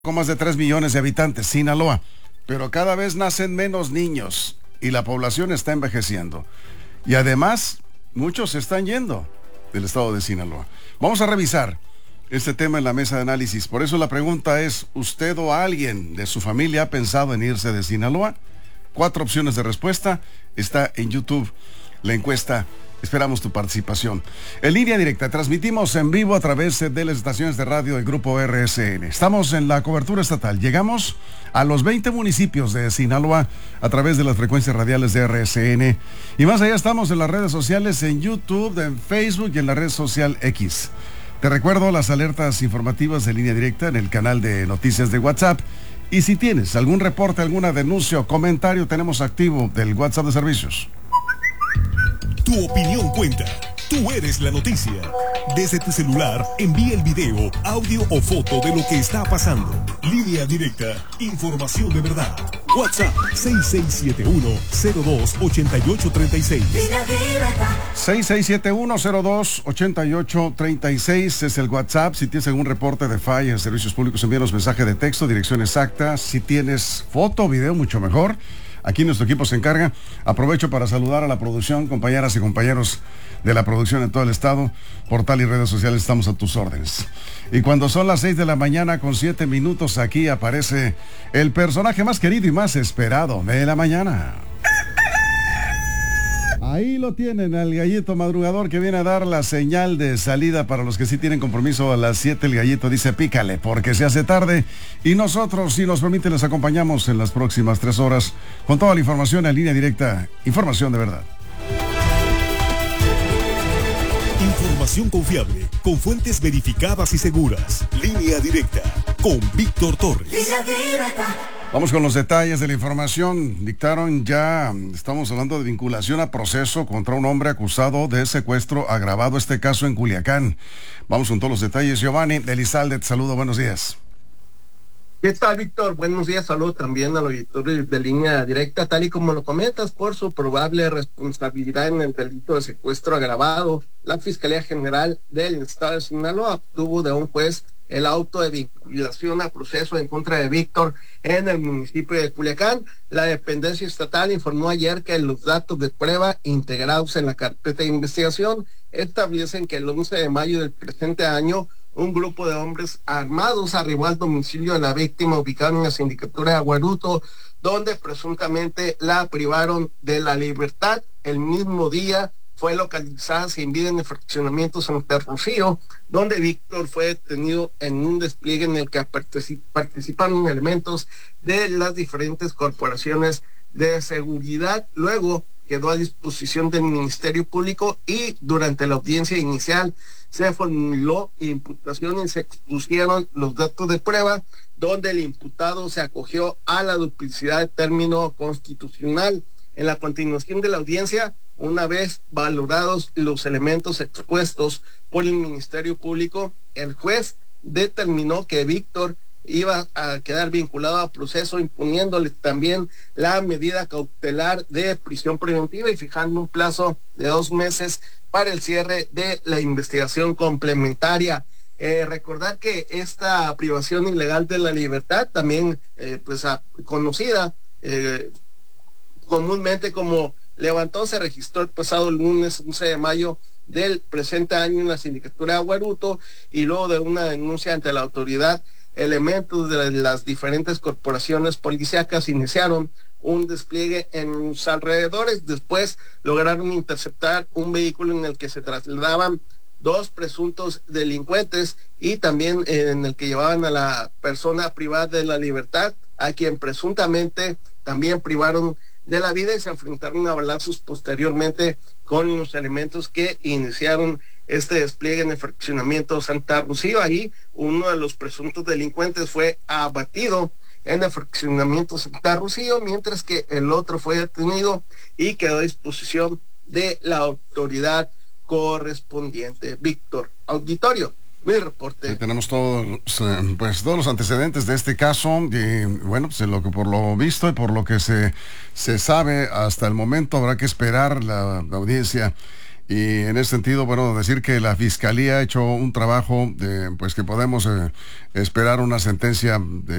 Con más de 3 millones de habitantes, Sinaloa, pero cada vez nacen menos niños y la población está envejeciendo. Y además, muchos se están yendo del estado de Sinaloa. Vamos a revisar este tema en la mesa de análisis. Por eso la pregunta es, ¿usted o alguien de su familia ha pensado en irse de Sinaloa? 4 opciones de respuesta. Está en YouTube la encuesta. Esperamos tu participación. En línea directa, transmitimos en vivo a través de las estaciones de radio del Grupo RSN. Estamos en la cobertura estatal. Llegamos a los 20 municipios de Sinaloa a través de las frecuencias radiales de RSN. Y más allá estamos en las redes sociales, en YouTube, en Facebook y en la red social X. Te recuerdo las alertas informativas de línea directa en el canal de noticias de WhatsApp. Y si tienes algún reporte, alguna denuncia o comentario, tenemos activo del WhatsApp de servicios. Tu opinión cuenta. Tú eres la noticia. Desde tu celular, envía el video, audio o foto de lo que está pasando. Línea directa. Información de verdad. WhatsApp 6671-028836. 6671-028836 es el WhatsApp. Si tienes algún reporte de falla en servicios públicos, envíanos mensaje de texto, dirección exacta. Si tienes foto o video, mucho mejor. Aquí nuestro equipo se encarga. Aprovecho para saludar a la producción, compañeras y compañeros de la producción en todo el estado. Portal y redes sociales, estamos a tus órdenes. Y cuando son las 6 de la mañana con 7 minutos, aquí aparece el personaje más querido y más esperado de la mañana. Ahí lo tienen, el gallito madrugador que viene a dar la señal de salida para los que sí tienen compromiso a las 7. El gallito dice pícale porque se hace tarde y nosotros, si nos permite, les acompañamos en las próximas 3 horas con toda la información en línea directa, información de verdad. Información confiable, con fuentes verificadas y seguras. Línea directa, con Víctor Torres. Línea directa. Vamos con los detalles de la información. Dictaron ya, estamos hablando de vinculación a proceso contra un hombre acusado de secuestro agravado, este caso en Culiacán. Vamos con todos los detalles. Giovanni Elizalde, te saludo, buenos días. ¿Qué tal, Víctor? Buenos días, saludo también al auditorio de Línea Directa, tal y como lo comentas, por su probable responsabilidad en el delito de secuestro agravado. La Fiscalía General del Estado de Sinaloa obtuvo de un juez el auto de vinculación a proceso en contra de Víctor en el municipio de Culiacán. La dependencia estatal informó ayer que los datos de prueba integrados en la carpeta de investigación establecen que el 11 de mayo del presente año un grupo de hombres armados arribó al domicilio de la víctima ubicado en la sindicatura de Aguaruto, donde presuntamente la privaron de la libertad. El mismo día fue localizada sin vida en el fraccionamiento Santa Rocío, donde Víctor fue detenido en un despliegue en el que participaron elementos de las diferentes corporaciones de seguridad. Luego quedó a disposición del Ministerio Público y durante la audiencia inicial se formuló imputación y se expusieron los datos de prueba, donde el imputado se acogió a la duplicidad de término constitucional. En la continuación de la audiencia, una vez valorados los elementos expuestos por el Ministerio Público, el juez determinó que Víctor iba a quedar vinculado a proceso, imponiéndole también la medida cautelar de prisión preventiva y fijando un plazo de 2 meses para el cierre de la investigación complementaria. Recordar que esta privación ilegal de la libertad, también conocida comúnmente como levantón, se registró el pasado lunes 11 de mayo del presente año en la sindicatura de Aguaruto, y luego de una denuncia ante la autoridad, elementos de las diferentes corporaciones policíacas iniciaron un despliegue en los alrededores. Después lograron interceptar un vehículo en el que se trasladaban 2 presuntos delincuentes y también en el que llevaban a la persona privada de la libertad, a quien presuntamente también privaron de la vida, y se enfrentaron a balazos posteriormente con los elementos que iniciaron este despliegue en el fraccionamiento Santa Rocío. Ahí uno de los presuntos delincuentes fue abatido en el fraccionamiento Santa Rocío, mientras que el otro fue detenido y quedó a disposición de la autoridad correspondiente. Víctor, auditorio, mi reporte. Tenemos todos los antecedentes de este caso y bueno, pues lo que por lo visto y por lo que se sabe hasta el momento, habrá que esperar la audiencia Y en ese sentido, bueno, decir que la Fiscalía ha hecho un trabajo, pues que podemos esperar una sentencia